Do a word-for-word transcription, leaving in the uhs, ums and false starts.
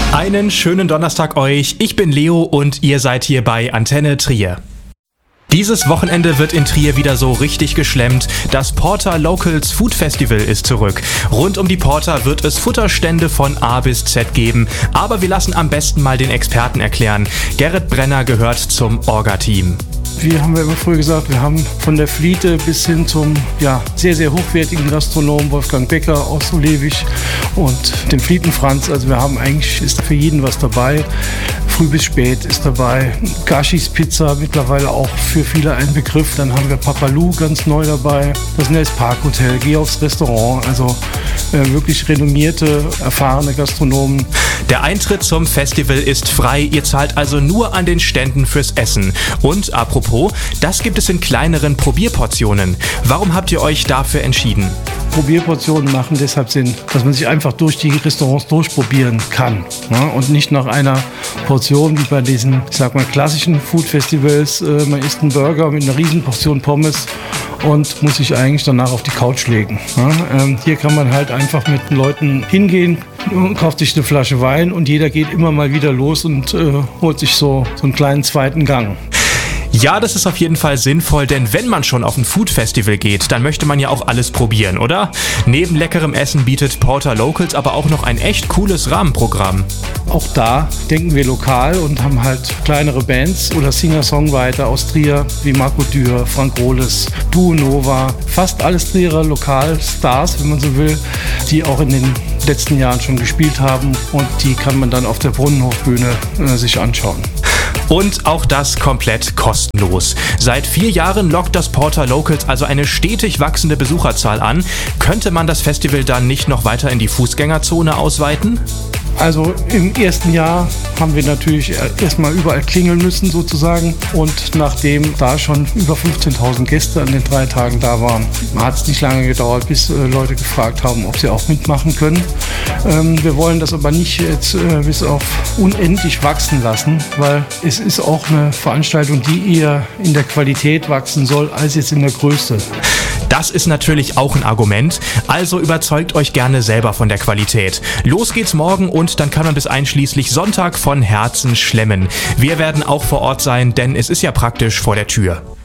Einen schönen Donnerstag euch. Ich bin Leo und ihr seid hier bei Antenne Trier. Dieses Wochenende wird in Trier wieder so richtig geschlemmt. Das Porter Locals Food Festival ist zurück. Rund um die Porter wird es Futterstände von A bis Z geben. Aber wir lassen am besten mal den Experten erklären. Gerrit Brenner gehört zum Orga-Team. Wir haben ja immer früher gesagt, wir haben von der Fliete bis hin zum ja, sehr, sehr hochwertigen Gastronomen Wolfgang Becker aus Solewig und dem Flietenfranz. Also wir haben eigentlich, ist für jeden was dabei. Früh bis spät ist dabei. Gashis Pizza, mittlerweile auch für viele ein Begriff. Dann haben wir Papalou ganz neu dabei. Das Nels Park Hotel, Geh aufs Restaurant. Also äh, wirklich renommierte, erfahrene Gastronomen. Der Eintritt zum Festival ist frei. Ihr zahlt also nur an den Ständen fürs Essen. Und apropos, das gibt es in kleineren Probierportionen. Warum habt ihr euch dafür entschieden? Probierportionen machen deshalb Sinn, dass man sich einfach durch die Restaurants durchprobieren kann. Ne? Und nicht nach einer Portion wie bei diesen, ich sag mal, klassischen Food-Festivals. Äh, man isst einen Burger mit einer riesen Portion Pommes und muss sich eigentlich danach auf die Couch legen. Ne? Ähm, hier kann man halt einfach mit Leuten hingehen, kauft sich eine Flasche Wein und jeder geht immer mal wieder los und äh, holt sich so, so einen kleinen zweiten Gang. Ja, das ist auf jeden Fall sinnvoll, denn wenn man schon auf ein Food-Festival geht, dann möchte man ja auch alles probieren, oder? Neben leckerem Essen bietet Porter Locals aber auch noch ein echt cooles Rahmenprogramm. Auch da denken wir lokal und haben halt kleinere Bands oder Singer-Songwriter aus Trier wie Marco Dürr, Frank Rohles, Duo Nova, fast alles Trierer Lokalstars, wenn man so will, die auch in den letzten Jahren schon gespielt haben und die kann man dann auf der Brunnenhofbühne äh, sich anschauen. Und auch das komplett kostenlos. Seit vier Jahren lockt das Porter Locals also eine stetig wachsende Besucherzahl an. Könnte man das Festival dann nicht noch weiter in die Fußgängerzone ausweiten? Also im ersten Jahr haben wir natürlich erstmal überall klingeln müssen sozusagen und nachdem da schon über fünfzehntausend Gäste an den drei Tagen da waren, hat es nicht lange gedauert, bis äh, Leute gefragt haben, ob sie auch mitmachen können. Ähm, wir wollen das aber nicht jetzt äh, bis auf unendlich wachsen lassen, weil es ist auch eine Veranstaltung, die eher in der Qualität wachsen soll, als jetzt in der Größe. Das ist natürlich auch ein Argument, also überzeugt euch gerne selber von der Qualität. Los geht's morgen und dann kann man bis einschließlich Sonntag von Herzen schlemmen. Wir werden auch vor Ort sein, denn es ist ja praktisch vor der Tür.